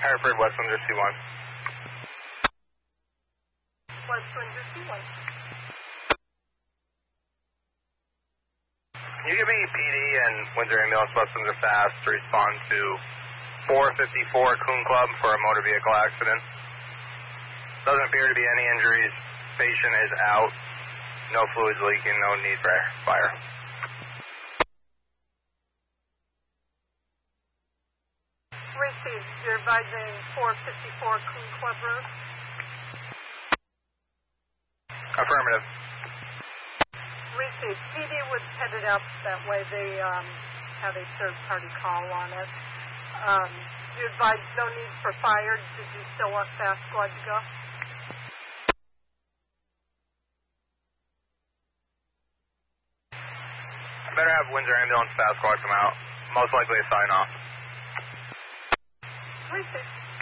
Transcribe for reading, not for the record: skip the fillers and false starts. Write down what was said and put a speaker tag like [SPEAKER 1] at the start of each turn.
[SPEAKER 1] Hereford, West Windsor, C1.
[SPEAKER 2] West Windsor, C1.
[SPEAKER 1] Can you give me PD and Windsor Ambulance, West Windsor Fast to respond to 454 Coon Club for a motor vehicle accident? Doesn't appear to be any injuries. Patient is out. No fluids leaking. No need for fire.
[SPEAKER 2] Received. You're advising 454 Coon Club Road?
[SPEAKER 1] Affirmative.
[SPEAKER 2] Received. PD was headed out that way. They had a third-party call on it. You advised no need for fire. Did you still want fast squad to go?
[SPEAKER 1] I better have Windsor Ambulance Fast Squad come out. Most likely a sign-off.
[SPEAKER 2] Received.